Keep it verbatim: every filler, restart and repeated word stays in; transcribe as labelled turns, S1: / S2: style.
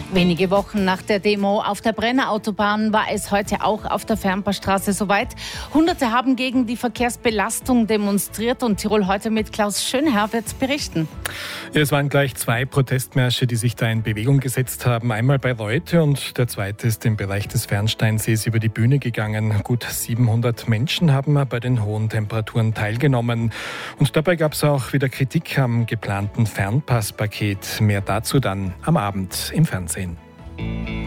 S1: Wenige Wochen nach der Demo auf der Brenner Autobahn war es heute auch auf der Fernpaarstraße soweit. Hunderte haben gegen die Verkehrsbelastung demonstriert und Tirol heute mit Klaus Schönherr wird berichten.
S2: Ja, es waren gleich zwei Protestmärsche, die sich da in Bewegung gesetzt haben. Einmal bei Leute und der zweite ist im Bereich des Fernsteinsees über die Bühne gegangen. Gut siebenhundert Menschen haben bei den hohen Temperaturen teilgenommen. Und dabei gab es auch wieder Kritik am geplanten Fernpasspaket. Mehr dazu dann am Abend im Fernsehen.